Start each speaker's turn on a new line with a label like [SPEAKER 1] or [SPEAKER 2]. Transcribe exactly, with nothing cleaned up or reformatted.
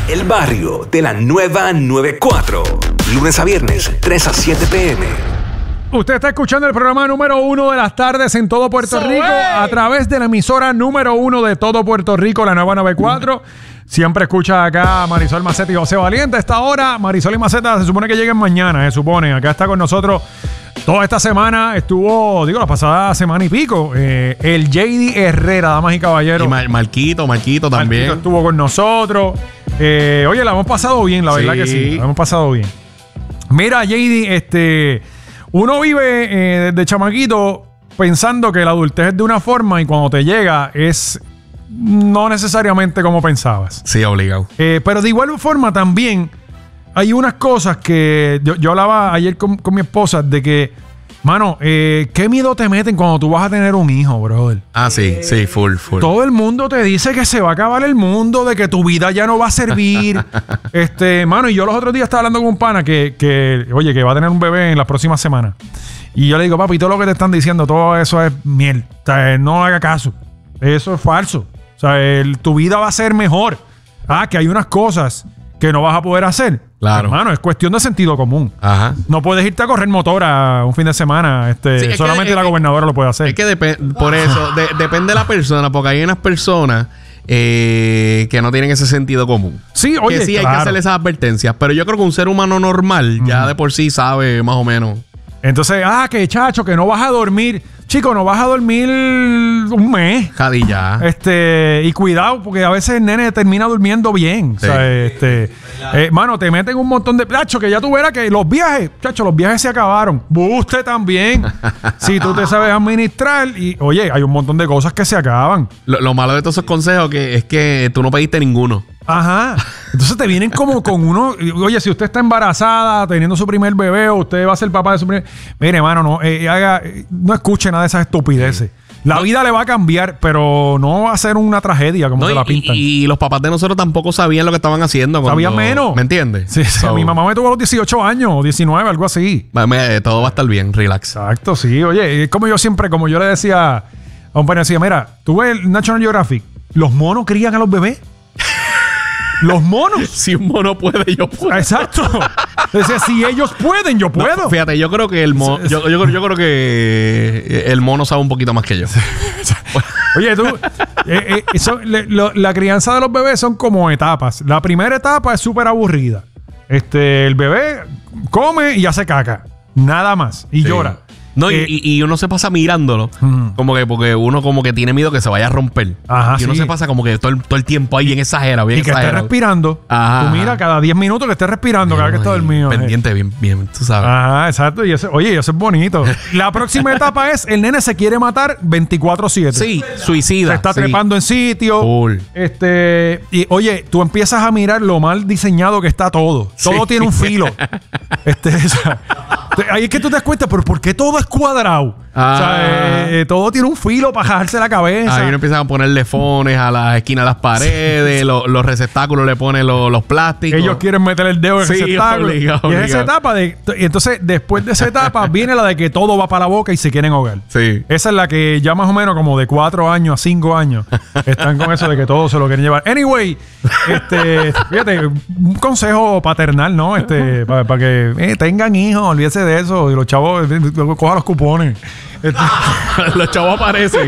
[SPEAKER 1] El barrio de la nueva noventa y cuatro. Lunes a viernes, tres a siete p.m.
[SPEAKER 2] Usted está escuchando el programa número uno de las tardes en todo Puerto
[SPEAKER 3] So
[SPEAKER 2] Rico
[SPEAKER 3] hey.
[SPEAKER 2] a través de la emisora número uno de todo Puerto Rico, la nueva noventa y cuatro. Siempre escucha acá a Marisol Maceta y José Valiente. A esta hora, Marisol y Maceta se supone que lleguen mañana, se supone. Acá está con nosotros toda esta semana. Estuvo, digo, la pasada semana y pico, eh, el J D Herrera, damas y caballeros.
[SPEAKER 3] Y Mar- Marquito, Marquito también.
[SPEAKER 2] Marquito estuvo con nosotros. Eh, oye, la hemos pasado bien, la verdad
[SPEAKER 3] Sí.
[SPEAKER 2] que sí. La hemos pasado bien. Mira, J D, este... Uno vive eh, desde chamaquito pensando que la adultez es de una forma y cuando te llega es no necesariamente como pensabas.
[SPEAKER 3] Sí, obligado.
[SPEAKER 2] Eh, pero de igual forma también hay unas cosas que yo, yo hablaba ayer con, con mi esposa de que, mano, eh, ¿qué miedo te meten cuando tú vas a tener un hijo, brother?
[SPEAKER 3] Ah, sí, sí, full, full.
[SPEAKER 2] Todo el mundo te dice que se va a acabar el mundo, de que tu vida ya no va a servir. este, mano, y yo los otros días estaba hablando con un pana que, que, oye, que va a tener un bebé en las próximas semanas. Y yo le digo, papi, todo lo que te están diciendo, todo eso es miel. O sea, no haga caso. Eso es falso. O sea, el- tu vida va a ser mejor. Ah, que hay unas cosas que no vas a poder hacer.
[SPEAKER 3] Claro.
[SPEAKER 2] Hermano, es cuestión de sentido común.
[SPEAKER 3] Ajá.
[SPEAKER 2] No puedes irte a correr motora un fin de semana. Este,
[SPEAKER 3] Sí, es que-
[SPEAKER 2] solamente
[SPEAKER 3] es
[SPEAKER 2] la
[SPEAKER 3] que-
[SPEAKER 2] gobernadora lo puede hacer.
[SPEAKER 3] Es que depe- por eso, de- depende de la persona, porque hay unas personas eh, que no tienen ese sentido común.
[SPEAKER 2] Sí, oye,
[SPEAKER 3] que sí, hay
[SPEAKER 2] claro.
[SPEAKER 3] que hacerle esas advertencias. Pero yo creo que un ser humano normal ya de por sí sabe más o menos.
[SPEAKER 2] Entonces, ah, que chacho, que no vas a dormir. Chico, no vas a dormir un mes.
[SPEAKER 3] Jadilla.
[SPEAKER 2] Este, y cuidado, porque a veces el nene termina durmiendo bien.
[SPEAKER 3] Sí.
[SPEAKER 2] O sea, este, eh, mano, te meten un montón de. Chacho, que ya tú verás que los viajes, chacho, los viajes se acabaron. Usted también. Si tú te sabes administrar. Y, oye, hay un montón de cosas que se acaban.
[SPEAKER 3] Lo, lo malo de todos esos consejos que es que tú no pediste ninguno.
[SPEAKER 2] Ajá. Entonces te vienen como con uno. Oye, si usted está embarazada, teniendo su primer bebé, o usted va a ser papá de su primer. Mire, mano, no, eh, haga, eh, no escuche nada de esas estupideces. La vida le va a cambiar, pero no va a ser una tragedia como
[SPEAKER 3] No,
[SPEAKER 2] se
[SPEAKER 3] y,
[SPEAKER 2] la pintan.
[SPEAKER 3] y- y los papás de nosotros tampoco sabían lo que estaban haciendo. cuando-
[SPEAKER 2] Sabían menos.
[SPEAKER 3] ¿Me entiendes?
[SPEAKER 2] Sí, sí,
[SPEAKER 3] So,
[SPEAKER 2] mi mamá me tuvo a los dieciocho años, o diecinueve, algo así.
[SPEAKER 3] me- me- todo va a estar bien, relax.
[SPEAKER 2] Exacto, sí. Oye, es como yo siempre, como yo le decía a un pana, decía, mira, tú ves el National Geographic, los monos crían a los bebés. Los monos.
[SPEAKER 3] Si un mono puede, yo puedo.
[SPEAKER 2] Exacto. Decía, si ellos pueden, yo puedo.
[SPEAKER 3] No, fíjate, yo creo que el mono, yo, yo, yo creo que el mono sabe un poquito más que yo.
[SPEAKER 2] Oye, tú, eh, eh, eso- le- lo- la crianza de los bebés son como etapas. La primera etapa es súper aburrida. Este, el bebé come y hace caca. Nada más. Y
[SPEAKER 3] Sí.
[SPEAKER 2] llora.
[SPEAKER 3] No, y-
[SPEAKER 2] Eh,
[SPEAKER 3] y, y uno se pasa mirándolo.
[SPEAKER 2] Ujú.
[SPEAKER 3] Como que porque uno como que tiene miedo que se vaya a romper.
[SPEAKER 2] Ajá,
[SPEAKER 3] y uno
[SPEAKER 2] sí.
[SPEAKER 3] se pasa como que todo el, todo el tiempo ahí bien exagerado, bien
[SPEAKER 2] Y que esté
[SPEAKER 3] exagerado.
[SPEAKER 2] respirando.
[SPEAKER 3] Ajá,
[SPEAKER 2] Tú
[SPEAKER 3] ajá.
[SPEAKER 2] mira, cada diez minutos que esté respirando, cada vez que está
[SPEAKER 3] Ay,
[SPEAKER 2] dormido. eh.
[SPEAKER 3] Pendiente, bien, bien, tú sabes.
[SPEAKER 2] Ajá, exacto. Y eso, oye, eso es bonito. La próxima etapa es el nene se quiere matar veinticuatro siete.
[SPEAKER 3] Sí, suicida.
[SPEAKER 2] Se está
[SPEAKER 3] sí.
[SPEAKER 2] trepando en sitio.
[SPEAKER 3] Full.
[SPEAKER 2] Este, y oye, tú empiezas a mirar lo mal diseñado que está todo. Todo
[SPEAKER 3] Sí.
[SPEAKER 2] tiene un filo. este, o sea, te- ahí es que tú te das cuenta, pero ¿por qué todo es cuadrado?
[SPEAKER 3] Ah.
[SPEAKER 2] O sea, eh, eh, todo tiene un filo para jalarse la cabeza.
[SPEAKER 3] Ahí uno empieza a ponerle fones a las esquinas de las paredes, lo- los receptáculos le ponen lo- los plásticos.
[SPEAKER 2] Ellos quieren meter el dedo en
[SPEAKER 3] Sí,
[SPEAKER 2] ese receptáculo.
[SPEAKER 3] obligado,
[SPEAKER 2] Y es esa
[SPEAKER 3] obligado.
[SPEAKER 2] etapa de. Y entonces, después de esa etapa, viene la de que todo va para la boca y se quieren ahogar.
[SPEAKER 3] Sí.
[SPEAKER 2] Esa es la que ya más o menos como de cuatro años a cinco años están con eso de que todo se lo quieren llevar. Anyway, este, fíjate, un consejo paternal, ¿no? Este, para que eh, tengan hijos, olvídese de eso. Y los chavos, eh, cojan los cupones. Este,
[SPEAKER 3] Los chavos aparecen.